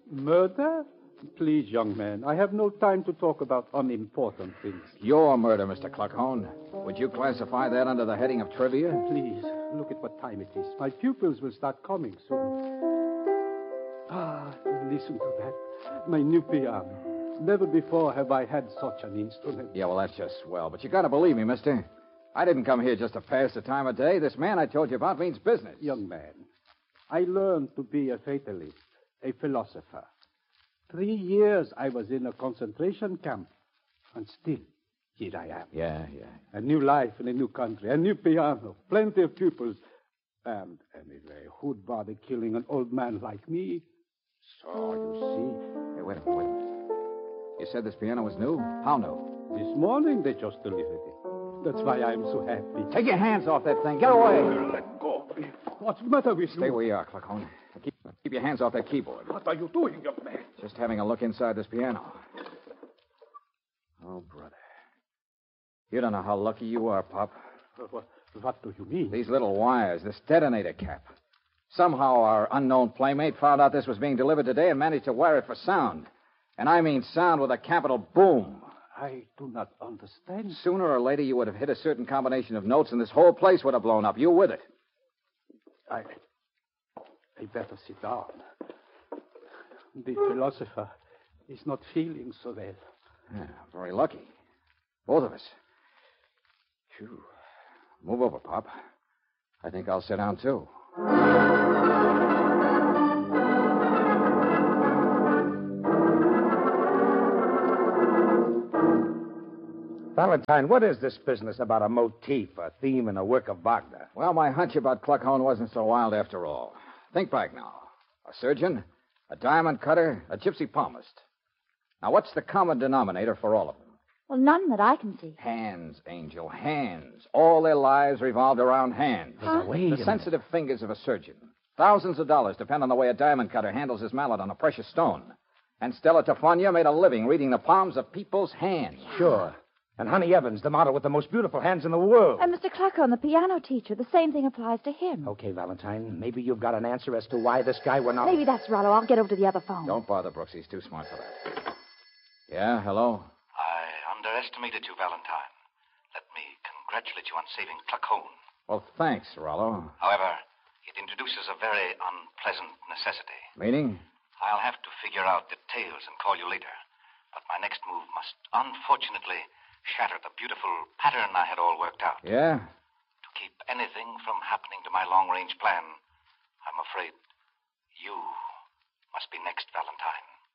Murder? Please, young man, I have no time to talk about unimportant things. Your murder, Mr. Cluckhorn. Would you classify that under the heading of trivia? Please, look at what time it is. My pupils will start coming soon. Ah, listen to that. My new piano. Never before have I had such an instrument. Yeah, well, that's just swell. But you gotta believe me, mister. I didn't come here just to pass the time of day. This man I told you about means business. Young man, I learned to be a fatalist, a philosopher. 3 years I was in a concentration camp, and still, here I am. Yeah. A new life in a new country, a new piano, plenty of pupils. And anyway, who'd bother killing an old man like me? So, you see... Hey, wait a minute. You said this piano was new? How new? This morning they just delivered it. That's why I'm so happy. Take your hands off that thing. Get away. Let go. What's the matter with you? Stay where you are, Cluckhorn. Keep your hands off that keyboard. What are you doing, young man? Just having a look inside this piano. Oh, brother. You don't know how lucky you are, Pop. What do you mean? These little wires, this detonator cap. Somehow our unknown playmate found out this was being delivered today and managed to wire it for sound. And I mean sound with a capital boom. I do not understand. Sooner or later, you would have hit a certain combination of notes, and this whole place would have blown up. You with it. I better sit down. The philosopher is not feeling so well. Yeah, very lucky. Both of us. Phew. Move over, Pop. I think I'll sit down, too. Valentine, what is this business about a motif, a theme, and a work of Wagner? Well, my hunch about Cluckhorn wasn't so wild after all. Think back now. A surgeon, a diamond cutter, a gypsy palmist. Now, what's the common denominator for all of them? Well, none that I can see. Hands, Angel, hands. All their lives revolved around hands. Huh? The sensitive fingers of a surgeon. Thousands of dollars depend on the way a diamond cutter handles his mallet on a precious stone. And Stella Tofonia made a living reading the palms of people's hands. Sure. And Honey Evans, the model with the most beautiful hands in the world. And Mr. Cluckhorn, the piano teacher, the same thing applies to him. Okay, Valentine, maybe you've got an answer as to why this guy went out. Maybe that's Rollo. I'll get over to the other phone. Don't bother, Brooks. He's too smart for that. Yeah, hello? I underestimated you, Valentine. Let me congratulate you on saving Cluckhorn. Well, thanks, Rollo. However, it introduces a very unpleasant necessity. Meaning? I'll have to figure out details and call you later. But my next move must unfortunately shatter the beautiful pattern I had all worked out. Yeah? To keep anything from happening to my long-range plan, I'm afraid you must be next, Valentine.